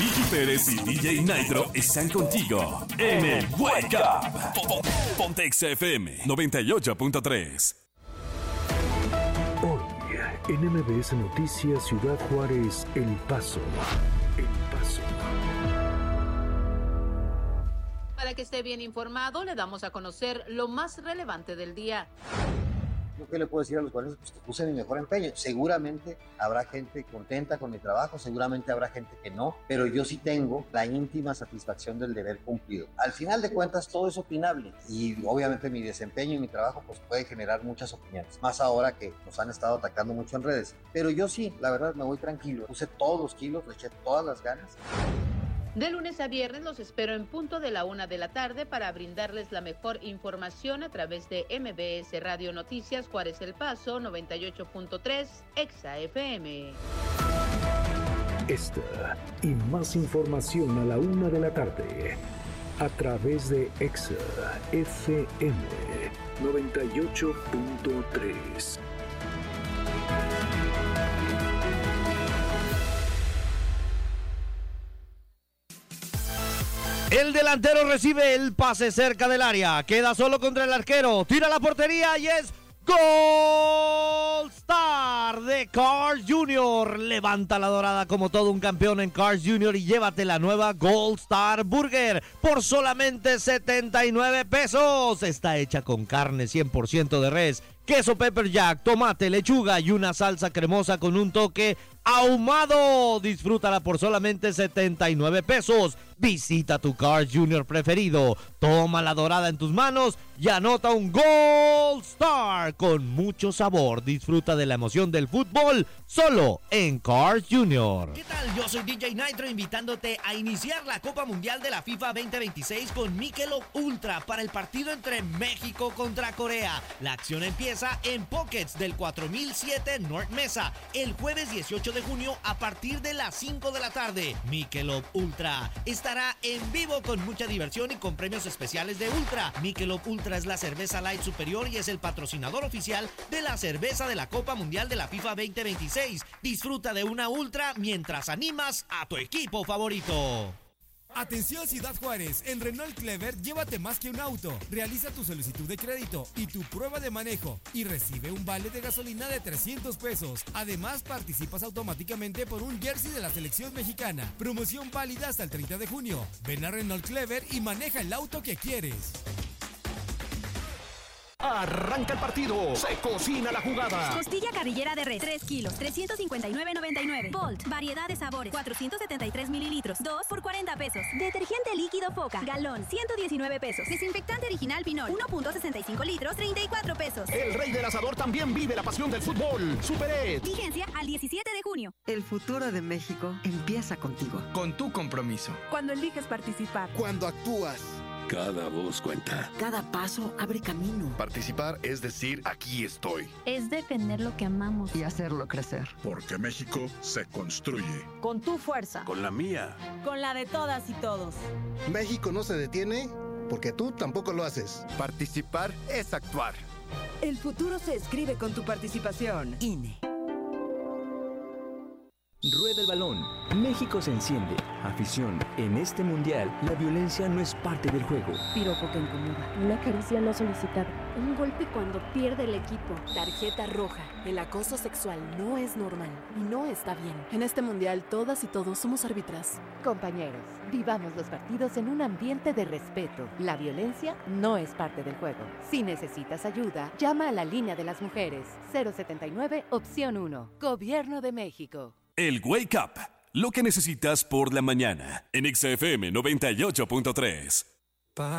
Vicky Pérez y DJ Nitro están contigo en el Wake Up. Ponte XFM 98.3. Hoy en MBS Noticias Ciudad Juárez, El Paso. Para que esté bien informado, le damos a conocer lo más relevante del día. ¿Yo qué le puedo decir a los jugadores? Pues que puse mi mejor empeño. Seguramente habrá gente contenta con mi trabajo, seguramente habrá gente que no, pero yo sí tengo la íntima satisfacción del deber cumplido. Al final de cuentas, todo es opinable y obviamente mi desempeño y mi trabajo pues puede generar muchas opiniones, más ahora que nos han estado atacando mucho en redes. Pero yo sí, la verdad, me voy tranquilo. Puse todos los kilos, le eché todas las ganas. De lunes a viernes los espero en punto de la 1 de la tarde para brindarles la mejor información a través de MBS Radio Noticias Juárez El Paso 98.3 Exa FM. Esta y más información a la 1 de la tarde a través de Exa FM 98.3. El delantero recibe el pase cerca del área, queda solo contra el arquero, tira la portería y es Gold Star de Carl's Jr. Levanta la dorada como todo un campeón en Carl's Jr. y llévate la nueva Gold Star Burger por solamente 79 pesos. Está hecha con carne 100% de res, queso pepper jack, tomate, lechuga y una salsa cremosa con un toque ahumado. Disfrútala por solamente 79 pesos. Visita tu Carl's Jr. preferido, toma la dorada en tus manos y anota un Gold Star con mucho sabor. Disfruta de la emoción del fútbol solo en Carl's Jr. ¿Qué tal? Yo soy DJ Nitro invitándote a iniciar la Copa Mundial de la FIFA 2026 con Michelob Ultra para el partido entre México contra Corea. La acción empieza en Pockets del 4007 North Mesa el jueves 18 de junio a partir de las 5 de la tarde. Michelob Ultra estará en vivo con mucha diversión y con premios especiales de Ultra. Michelob Ultra es la cerveza light superior y es el patrocinador oficial de la cerveza de la Copa Mundial de la FIFA 2026. Disfruta de una Ultra mientras animas a tu equipo favorito. Atención Ciudad Juárez, en Renault Clever llévate más que un auto. Realiza tu solicitud de crédito y tu prueba de manejo y recibe un vale de gasolina de 300 pesos. Además participas automáticamente por un jersey de la selección mexicana. Promoción válida hasta el 30 de junio. Ven a Renault Clever y maneja el auto que quieres. Arranca el partido, se cocina la jugada. Costilla carrillera de res, 3 kilos, 359.99. Bolt, variedad de sabores, 473 mililitros, 2 por 40 pesos. Detergente líquido Foca, galón, 119 pesos. Desinfectante original Pinol, 1.65 litros, 34 pesos. El rey del asador también vive la pasión del fútbol. Super-Ed. Vigencia al 17 de junio. El futuro de México empieza contigo. Con tu compromiso. Cuando eliges participar. Cuando actúas. Cada voz cuenta. Cada paso abre camino. Participar es decir, aquí estoy. Es defender lo que amamos. Y hacerlo crecer. Porque México se construye. Con tu fuerza. Con la mía. Con la de todas y todos. México no se detiene porque tú tampoco lo haces. Participar es actuar. El futuro se escribe con tu participación. INE. Rueda el balón. México se enciende. Afición. En este mundial, la violencia no es parte del juego. Piropo que incomoda. Una caricia no solicitada. Un golpe cuando pierde el equipo. Tarjeta roja. El acoso sexual no es normal y no está bien. En este mundial, todas y todos somos árbitras. Compañeros, vivamos los partidos en un ambiente de respeto. La violencia no es parte del juego. Si necesitas ayuda, llama a la línea de las mujeres. 079, opción 1. Gobierno de México. El Wake Up, lo que necesitas por la mañana, en XFM 98.3.